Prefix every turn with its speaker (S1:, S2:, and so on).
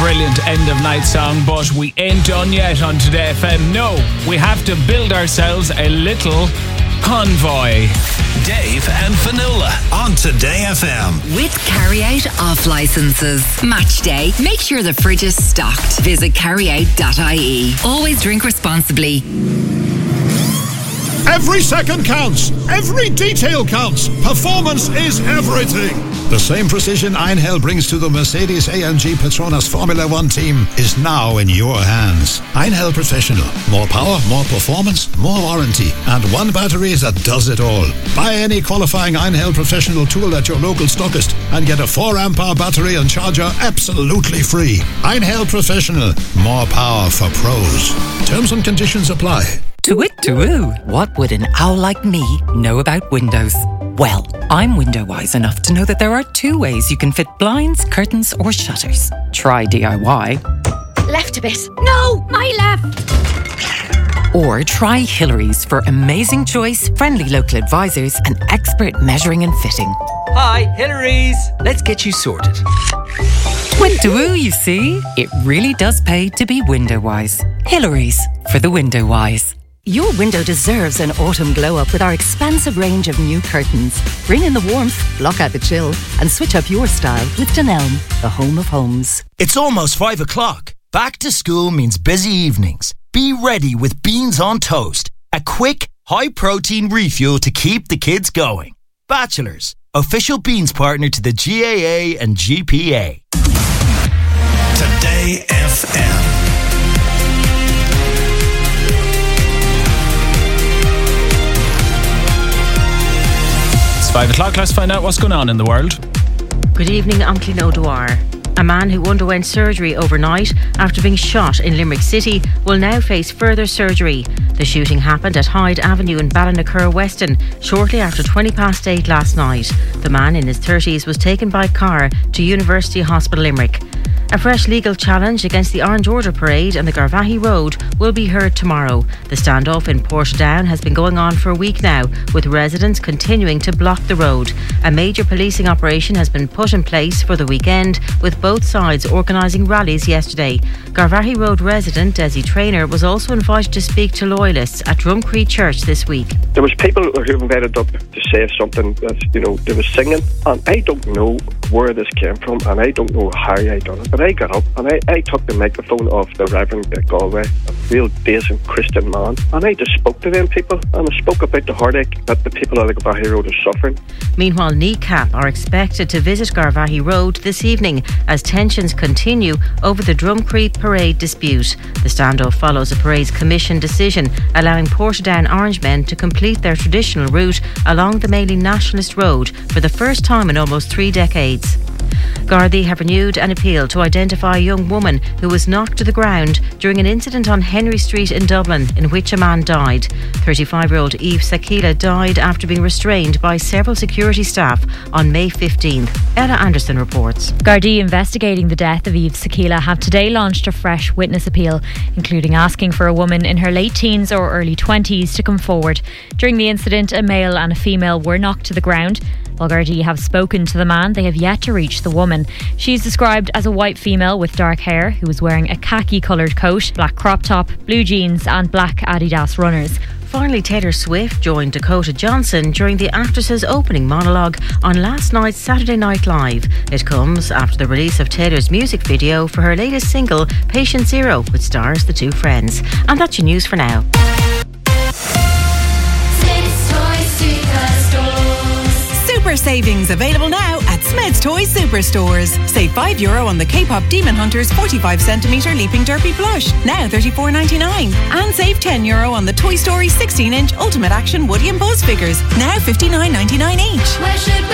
S1: brilliant end of night song, but we ain't done yet on Today FM. No, we have to build ourselves a little convoy.
S2: Dave and Fionnuala on Today FM.
S3: With carry-out off licences. Match day. Make sure the fridge is stocked. Visit carryout.ie. Always drink responsibly.
S4: Every second counts. Every detail counts. Performance is everything. The same precision Einhell brings to the Mercedes-AMG Petronas Formula One team is now in your hands. Einhell Professional. More power, more performance, more warranty, and one battery that does it all. Buy any qualifying Einhell Professional tool at your local stockist and get a 4 amp hour battery and charger absolutely free. Einhell Professional. More power for pros. Terms and conditions apply.
S5: To-wit-to-woo. What would an owl like me know about windows? Well, I'm window wise enough to know that there are 2 ways you can fit blinds, curtains or shutters. Try DIY.
S6: Left a bit. No, my left.
S5: Or try Hillary's for amazing choice, friendly local advisors and expert measuring and fitting.
S7: Hi, Hillary's. Let's get you sorted.
S5: Twit-to-woo, you see? It really does pay to be window wise. Hillary's for the window wise.
S8: Your window deserves an autumn glow-up with our expansive range of new curtains. Bring in the warmth, block out the chill, and switch up your style with Dunelm, the home of homes.
S9: It's almost 5 o'clock. Back to school means busy evenings. Be ready with Beans on Toast, a quick, high-protein refuel to keep the kids going. Bachelors, official Beans partner to the GAA and GPA.
S2: Today FM.
S1: It's 5 o'clock. Let's find out what's going on in the world.
S10: Good evening, I'm Clino Dwyer. A man who underwent surgery overnight after being shot in Limerick City will now face further surgery. The shooting happened at Hyde Avenue in Ballinacurra, Weston, shortly after 8:20 last night. The man in his 30s was taken by car to University Hospital Limerick. A fresh legal challenge against the Orange Order Parade on the Garvaghey Road will be heard tomorrow. The standoff in Portadown has been going on for a week now, with residents continuing to block the road. A major policing operation has been put in place for the weekend, with both sides organising rallies yesterday. Garvaghey Road resident Desi Traynor was also invited to speak to loyalists at Drumcree Church this week.
S11: There was people who invited up to say something that, they were singing, and I don't know where this came from, and I don't know how I done it, but I got up and I took the microphone off the Reverend Galway, a real decent Christian man, and I just spoke to them people, and I spoke about the heartache that the people of the Garvaghey Road are suffering.
S10: Meanwhile, NECAP are expected to visit Garvaghey Road this evening as tensions continue over the Drumcree Parade dispute. The standoff follows a Parade's Commission decision allowing Portadown Orangemen to complete their traditional route along the Mainly Nationalist Road for the first time in almost 3 decades. Gardaí have renewed an appeal to identify a young woman who was knocked to the ground during an incident on Henry Street in Dublin in which a man died. 35-year-old Eve Sakila died after being restrained by several security staff on May 15th. Ella Anderson reports.
S12: Gardaí investigating the death of Eve Sakila have today launched a fresh witness appeal, including asking for a woman in her late teens or early 20s to come forward. During the incident, a male and a female were knocked to the ground. While Gardaí have spoken to the man, they have yet to reach the woman. She's described as a white female with dark hair who was wearing a khaki-coloured coat, black crop top, blue jeans and black Adidas runners.
S10: Finally, Taylor Swift joined Dakota Johnson during the actress's opening monologue on last night's Saturday Night Live. It comes after the release of Taylor's music video for her latest single, Patient Zero, which stars the two friends. And that's your news for now.
S13: Super savings available now at Smed's Toy Superstores. Save €5 on the K-pop Demon Hunters 45cm Leaping Derpy plush, now $34.99. And save €10 on the Toy Story 16-inch Ultimate Action Woody and Buzz figures, now $59.99 each.